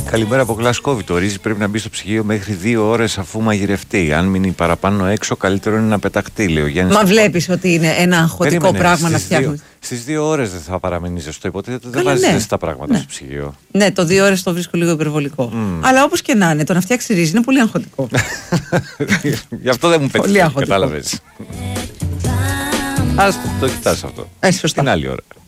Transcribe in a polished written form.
Καλημέρα από Γλασκόβη. Το ρύζι πρέπει να μπει στο ψυγείο μέχρι 2 ώρες αφού μαγειρευτεί. Αν μείνει παραπάνω έξω, καλύτερο είναι να πεταχτεί, λέει ο Γιάννης. Μα βλέπεις ότι είναι ένα αγχωτικό πράγμα να φτιάχνει. Στις 2 ώρες δεν θα παραμείνει ζεστό. Υποτίθεται δεν βάζεις ζεστά πράγματα στο ψυγείο. Ναι, το 2 ώρες το βρίσκω λίγο υπερβολικό. Αλλά όπως και να είναι, το να φτιάξει ρύζι είναι πολύ αγχωτικό. Γι' αυτό δεν μου πέτυχε. Πολύ αγχωτικό. Κατάλαβες. Ας το κοιτάς αυτό. Σωστά. Την άλλη ώρα.